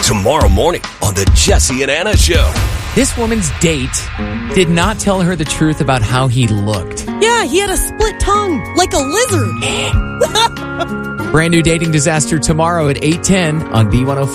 Tomorrow morning on the Jesse and Anna Show. This woman's date did not tell her the truth about how he looked. Yeah, he had a split tongue, like a lizard. Brand new dating disaster tomorrow at 8:10 on B105.